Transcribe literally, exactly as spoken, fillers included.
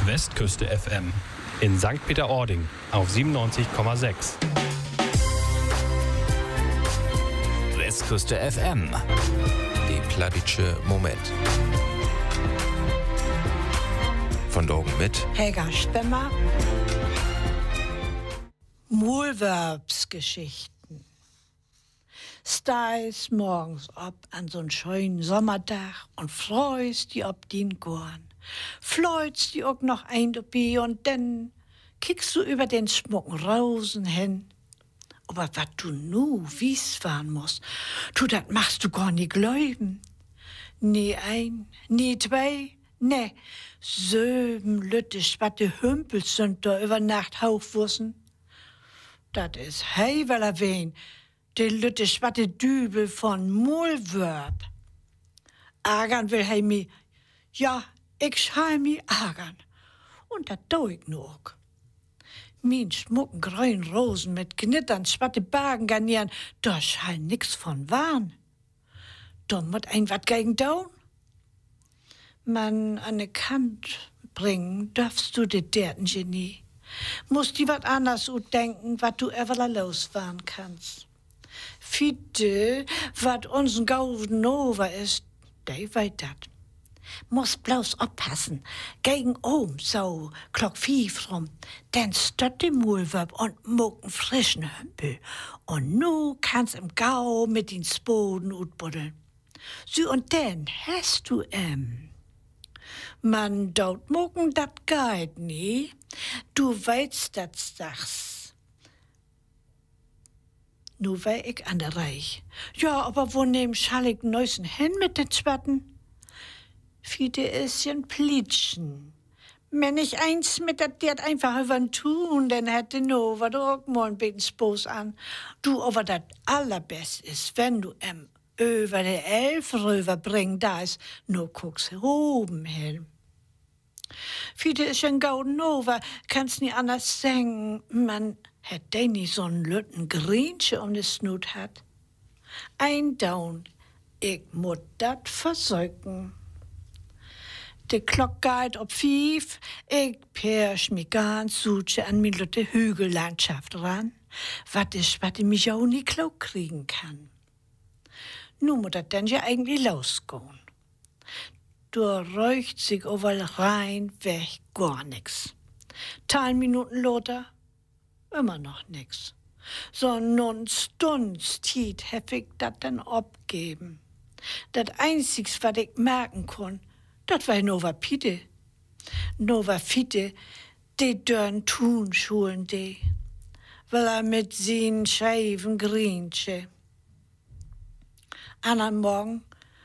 Westküste F M in Sankt Peter-Ording auf siebenundneunzig Komma sechs. Westküste F M. Die Pladitsche Moment. Von Dorgen mit Helga Spemmer. Muhlverbsgeschichten. Steigst morgens ab an so'n schönen Sommertag und freust die ob din Gorn. Fleutst die auch noch ein dabei und dann kickst du über den schmucken Rosen hin. Aber wat du nu wies fahren musst, du dat machst du gar nie glauben. Nie ein, nie zwei, ne, söben lüttisch, wat de Hümpels sind da über Nacht Hauchwussen. Dat is hei wel erwähn, de lüttisch, wat de Dübel von Muhlverb. Ärgern will hei mi, ja, ich schall mi ärgern. Und dat do ich nu auch. Min schmucken grünen Rosen mit Knittern, schwatte Bergen garnieren, da schall nix von Wahn. Da mut ein wat gegen daun. Man an ne Kant bringen, darfst du de derten Genie. Musst die wat anders denken, wat du ever losfahren kannst. Fiete, wat uns'n Gauden Nova ist, dei weit dat. Muss bloß oppassen, gegen oben so, klock fief rum, denn stott die Muhlverb und mucken frischen Hümpel. Und nu kannst im Gau mit den Spoden utbuddeln. So und denn hast du em. Man daut mucken, dat geht nie. Du weißt dat sag's. Nu wei ich an der Reich. Ja, aber wo nehm schall ich neusen hin mit den Schwatten? Fiete is jen Plitschen. Wenn ich eins mit dat Dirt einfach übern tun, dann hätte no, wat auch mal ein bisschen Spoß an. Du, aber dat allerbest ist, wenn du em über de Elf rüberbringen, da ist, no guckst oben hin. Fiete is jen gauden Nova, kannst nie anders sagen, man hätt de nie so'n lütten Griensche um de Snut hat. Ein Down, ich mut dat versäuken. De Glock geht ob fief, ich persch mi ganz suche an mi lütte Hügellandschaft ran, wat is, wat ich mich auch nie klug kriegen kann. Nu muss dat denn ja eigentlich losgehen. Du räucht sich overall rein, weg, gar nix. Teil Minuten loter, immer noch nix. So nun Stunds tiet heftig dat dann abgeben. Dat einzigs, wat ich merken kon, dat war Nova Pide. Nova Fide, de dörn Tunschulen de, weil er mit sin scheiven Griensche. An am Morgen